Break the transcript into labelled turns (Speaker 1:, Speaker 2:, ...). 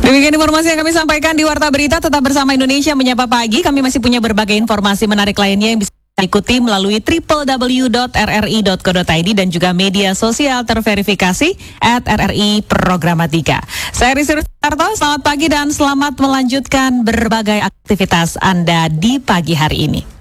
Speaker 1: Demikian informasi yang kami sampaikan di Warta Berita. Tetap bersama Indonesia Menyapa Pagi. Kami masih punya berbagai informasi menarik lainnya yang bisa ikuti melalui www.rri.co.id dan juga media sosial terverifikasi @RRI Programatika. Saya Rizky Rustarto, selamat pagi dan selamat melanjutkan berbagai aktivitas Anda di pagi hari ini.